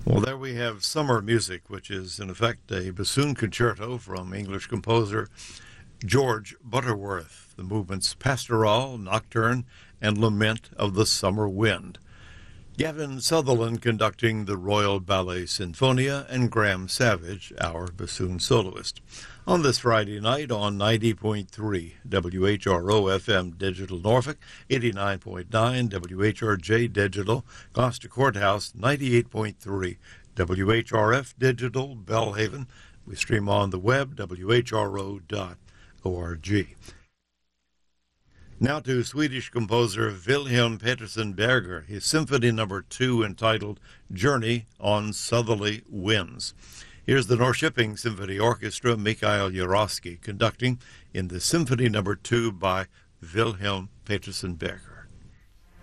Well, there we have Summer Music, which is in effect a bassoon concerto from English composer George Butterworth. The movements Pastoral, Nocturne, and Lament of the Summer Wind. Gavin Sutherland conducting the Royal Ballet Sinfonia, and Graham Savage, our bassoon soloist. On this Friday night on 90.3 WHRO FM Digital Norfolk, 89.9 WHRJ Digital, Gloucester Courthouse, 98.3 WHRF Digital, Belhaven. We stream on the web, whro.org. Now to Swedish composer Wilhelm Petersen Berger, his Symphony No. 2 entitled Journey on Southerly Winds. Here's the Norrköping Symphony Orchestra, Mikhail Yarosky, conducting in the Symphony No. 2 by Wilhelm Petersen Berger.